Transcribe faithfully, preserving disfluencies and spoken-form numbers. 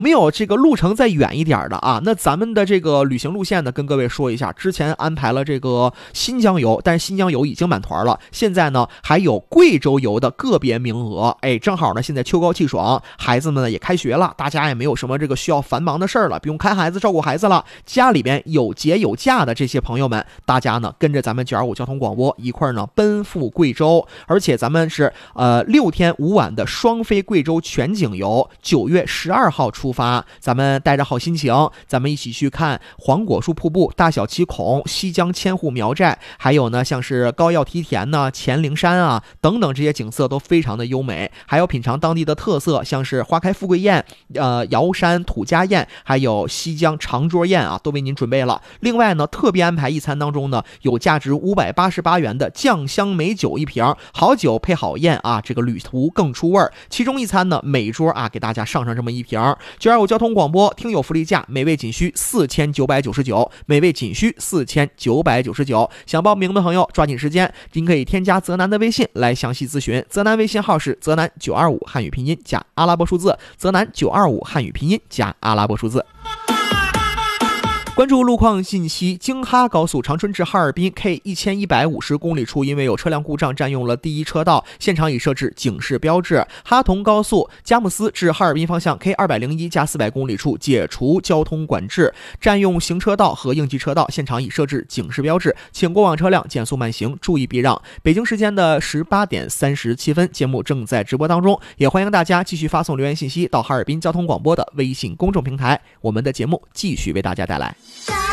没有这个路程再远一点的啊，那咱们的这个旅行路线呢，跟各位说一下，之前安排了这个新疆游，但是新疆游已经满团了，现在呢还有贵州游的个别名额，哎，正好呢现在秋高气爽，孩子们呢也开学了，大家也没有什么这个需要繁忙的事儿了，不用看孩子照顾孩子了，家里边有节有假的这些朋友们，大家呢跟着咱们九二五交通广播一块儿呢奔赴贵州，而且咱们是呃六天五晚的双飞贵州全景游，九月十二号出发，咱们带着好心情，咱们一起去看黄果树瀑布、大小七孔、西江千户苗寨，还有呢像是高要梯田呢、黔灵山啊等等，这些景色都非常的优美，还有品尝当地的特色，像是花开富贵宴、呃瑶山土家宴，还有西江长桌宴啊，都为您准备了。另外呢，特别安排一餐当中呢，有价值五百八十八元的酱香美酒一瓶，好酒配好宴啊，这个旅途更出味儿。其中一餐呢，每桌啊给大家上上这么一瓶。九二五交通广播听友福利价，每位仅需四千九百九十九，每位仅需四千九百九十九。想报名的朋友抓紧时间，您可以添加泽南的微信来详细咨询。泽南微信号是泽南九二五汉语拼音加阿拉伯数字，泽南九二五汉语拼音加阿拉伯数字。关注路况信息，京哈高速长春至哈尔滨 K 一千一百五十公里处，因为有车辆故障占用了第一车道，现场已设置警示标志。哈同高速佳木斯至哈尔滨方向 K 二百零一加四百公里处解除交通管制，占用行车道和应急车道，现场已设置警示标志，请过往车辆减速慢行，注意避让。北京时间的十八点三十七分，节目正在直播当中，也欢迎大家继续发送留言信息到哈尔滨交通广播的微信公众平台，我们的节目继续为大家带来。